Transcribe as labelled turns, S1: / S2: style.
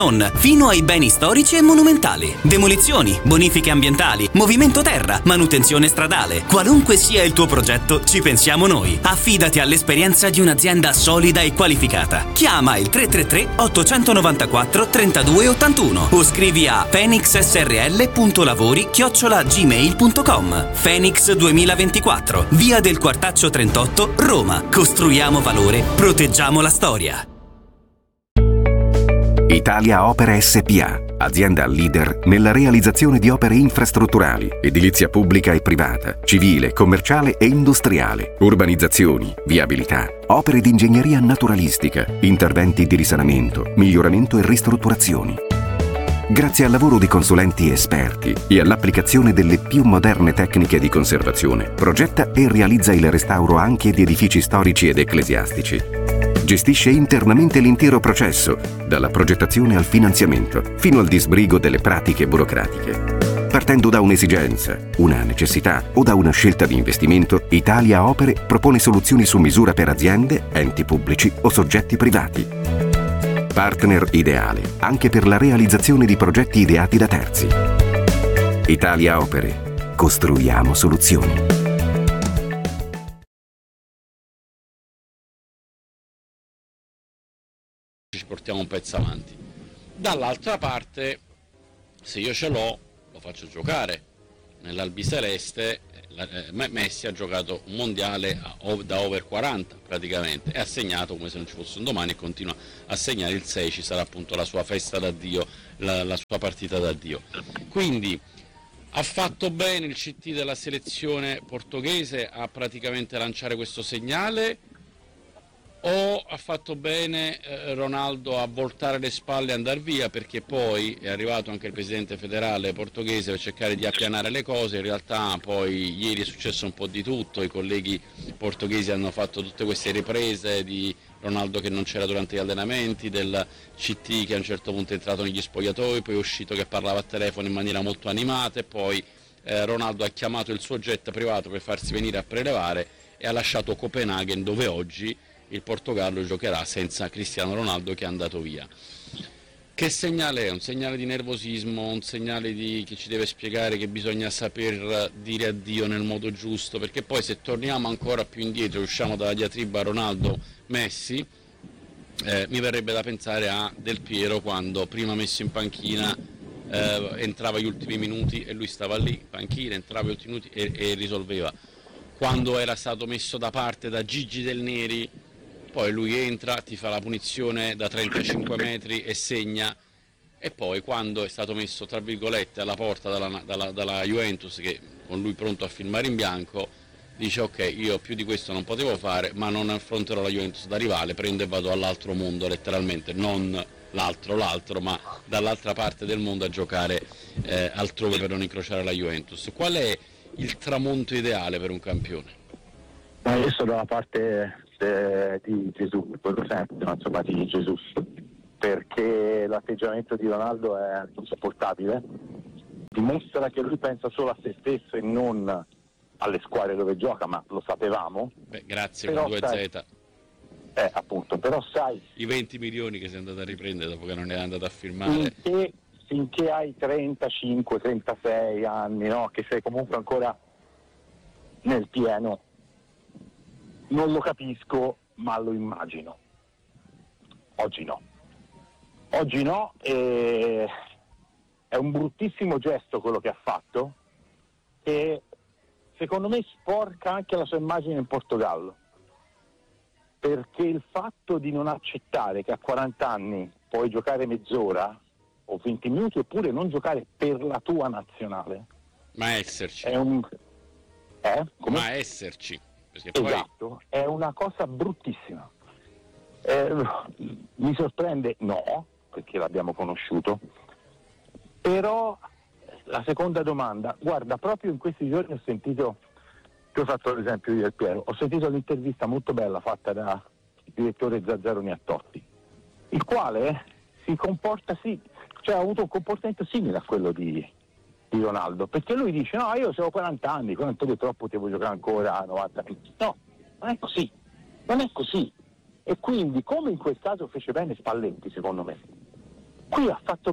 S1: fino ai beni storici e monumentali, demolizioni, bonifiche ambientali, movimento terra, manutenzione stradale. Qualunque sia il tuo progetto, ci pensiamo noi. Affidati all'esperienza di un'azienda solida e qualificata. Chiama il 333 894 3281 o scrivi a phoenixsrl.lavori@gmail.com. Phoenix 2024, via del Quartaccio 38, Roma. Costruiamo valore, proteggiamo la storia.
S2: Italia Opere SpA, azienda leader nella realizzazione di opere infrastrutturali, edilizia pubblica e privata, civile, commerciale e industriale, urbanizzazioni, viabilità, opere di ingegneria naturalistica, interventi di risanamento, miglioramento e ristrutturazioni. Grazie al lavoro di consulenti esperti e all'applicazione delle più moderne tecniche di conservazione, progetta e realizza il restauro anche di edifici storici ed ecclesiastici. Gestisce internamente l'intero processo, dalla progettazione al finanziamento, fino al disbrigo delle pratiche burocratiche. Partendo da un'esigenza, una necessità o da una scelta di investimento, Italia Opere propone soluzioni su misura per aziende, enti pubblici o soggetti privati. Partner ideale anche per la realizzazione di progetti ideati da terzi. Italia Opere. Costruiamo soluzioni.
S3: Ci portiamo un pezzo avanti. Dall'altra parte, se io ce l'ho, lo faccio giocare. Nell'albiceleste Messi ha giocato un mondiale da over 40 praticamente e ha segnato come se non ci fosse un domani e continua a segnare. Il 6 ci sarà appunto la sua festa d'addio, la sua partita d'addio. Quindi ha fatto bene il CT della selezione portoghese a praticamente lanciare questo segnale, o ha fatto bene Ronaldo a voltare le spalle e andare via, perché poi è arrivato anche il presidente federale portoghese per cercare di appianare le cose. In realtà poi ieri è successo un po' di tutto, i colleghi portoghesi hanno fatto tutte queste riprese di Ronaldo che non c'era durante gli allenamenti, del CT che a un certo punto è entrato negli spogliatoi, poi è uscito che parlava a telefono in maniera molto animata e poi Ronaldo ha chiamato il suo jet privato per farsi venire a prelevare e ha lasciato Copenaghen, dove oggi il Portogallo giocherà senza Cristiano Ronaldo che è andato via. Che segnale è? Un segnale di nervosismo, un segnale che ci deve spiegare che bisogna saper dire addio nel modo giusto, perché poi se torniamo ancora più indietro, usciamo dalla diatriba Ronaldo-Messi, mi verrebbe da pensare a Del Piero quando prima messo in panchina entrava gli ultimi minuti e lui stava lì in panchina, entrava gli ultimi minuti e risolveva. Quando era stato messo da parte da Gigi Del Neri, poi lui entra, ti fa la punizione da 35 metri e segna, e poi quando è stato messo tra virgolette alla porta dalla Juventus, che con lui pronto a filmare in bianco, dice ok, io più di questo non potevo fare, ma non affronterò la Juventus da rivale, prendo e vado all'altro mondo letteralmente, non l'altro, ma dall'altra parte del mondo a giocare altrove per non incrociare la Juventus. Qual è il tramonto ideale per un campione?
S4: Io sono dalla parte di Gesù, quello sempre, insomma, di Gesù, perché l'atteggiamento di Ronaldo è insopportabile, dimostra che lui pensa solo a se stesso e non alle squadre dove gioca, ma lo sapevamo.
S3: Beh, grazie
S4: però
S3: con 2Z.
S4: Appunto, però sai,
S3: i 20 milioni che sei andato a riprendere dopo che non è andato a firmare.
S4: Finché hai 35-36 anni, no? Che sei comunque ancora nel pieno, non lo capisco, ma lo immagino. Oggi no, e è un bruttissimo gesto quello che ha fatto, e secondo me sporca anche la sua immagine in Portogallo, perché il fatto di non accettare che a 40 anni puoi giocare mezz'ora o 20 minuti oppure non giocare per la tua nazionale,
S3: ma esserci
S4: è un
S3: ma esserci, perché
S4: esatto,
S3: poi
S4: è una cosa bruttissima. Mi sorprende, no, perché l'abbiamo conosciuto, però la seconda domanda, guarda, proprio in questi giorni ho sentito, che ho fatto l'esempio di Del Piero, ho sentito l'intervista molto bella fatta da il direttore Zazzaroni a Totti, il quale si comporta ha avuto un comportamento simile a quello di Ronaldo, perché lui dice no, io ho 40 anni, quanto di troppo potevo giocare ancora a 90 minuti. No, non è così, e quindi come in quel caso fece bene Spalletti, secondo me, Qui ha fatto